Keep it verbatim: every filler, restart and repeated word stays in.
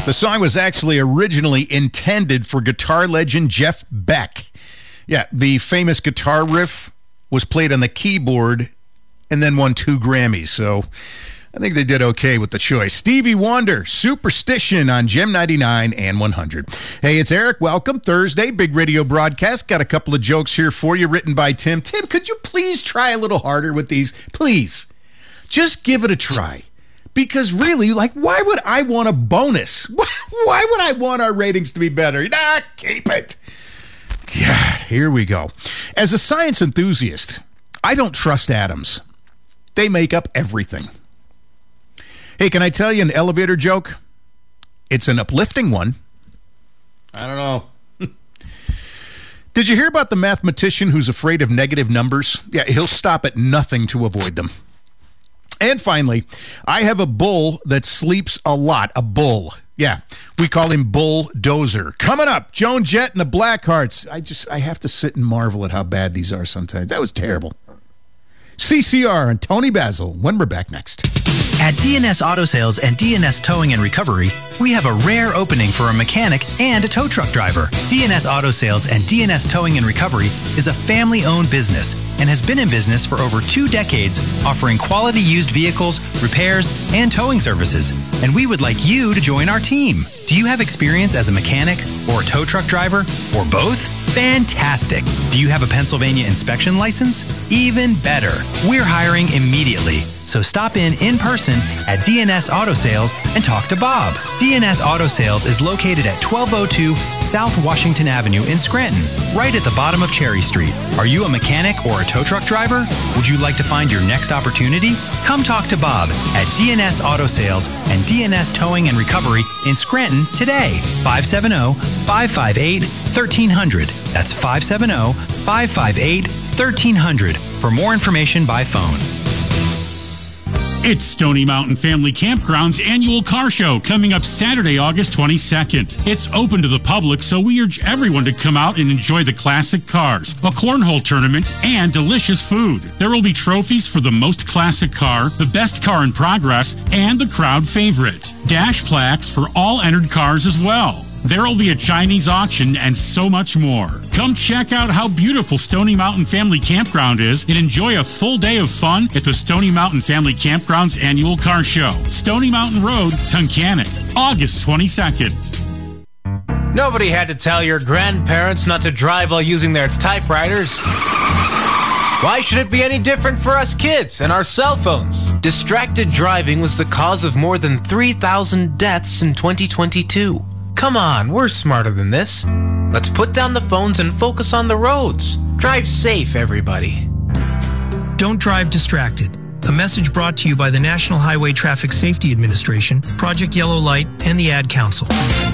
The song was actually originally intended for guitar legend Jeff Beck. Yeah, the famous guitar riff was played on the keyboard and then won two Grammys. So I think they did okay with the choice. Stevie Wonder, Superstition on Gem ninety-nine and one hundred. Hey, it's Eric. Welcome. Thursday, big radio broadcast. Got a couple of jokes here for you written by Tim. Tim, could you please try a little harder with these? Please. Just give it a try. Because really, like, why would I want a bonus? Why would I want our ratings to be better? Nah, keep it. Yeah, here we go. As a science enthusiast, I don't trust atoms. They make up everything. Hey, can I tell you an elevator joke? It's an uplifting one. I don't know. Did you hear about the mathematician who's afraid of negative numbers? Yeah, he'll stop at nothing to avoid them. And finally, I have a bull that sleeps a lot. A bull. Yeah, we call him Bulldozer. Coming up, Joan Jett and the Blackhearts. I just, I have to sit and marvel at how bad these are sometimes. That was terrible. C C R and Tony Basil when we're back next. At D N S Auto Sales and D N S Towing and Recovery, we have a rare opening for a mechanic and a tow truck driver. D N S Auto Sales and D N S Towing and Recovery is a family-owned business and has been in business for over two decades, offering quality used vehicles, repairs, and towing services. And we would like you to join our team. Do you have experience as a mechanic or a tow truck driver or both? Fantastic. Do you have a Pennsylvania inspection license? Even better. We're hiring immediately. So stop in in person at D N S Auto Sales and talk to Bob. D N S Auto Sales is located at twelve oh two South Washington Avenue in Scranton, right at the bottom of Cherry Street. Are you a mechanic or a tow truck driver? Would you like to find your next opportunity? Come talk to Bob at D N S Auto Sales and D N S Towing and Recovery in Scranton today. five seven zero, five five eight, one three zero zero. That's five seven zero, five five eight, one three zero zero for more information by phone. It's Stony Mountain Family Campground's annual car show coming up Saturday, August twenty-second. It's open to the public, so we urge everyone to come out and enjoy the classic cars, a cornhole tournament, and delicious food. There will be trophies for the most classic car, the best car in progress, and the crowd favorite. Dash plaques for all entered cars as well. There will be a Chinese auction and so much more. Come check out how beautiful Stony Mountain Family Campground is and enjoy a full day of fun at the Stony Mountain Family Campground's annual car show. Stony Mountain Road, Tunkhannock, August twenty-second. Nobody had to tell your grandparents not to drive while using their typewriters. Why should it be any different for us kids and our cell phones? Distracted driving was the cause of more than three thousand deaths in twenty twenty-two. Come on, we're smarter than this. Let's put down the phones and focus on the roads. Drive safe, everybody. Don't drive distracted. A message brought to you by the National Highway Traffic Safety Administration, Project Yellow Light, and the Ad Council.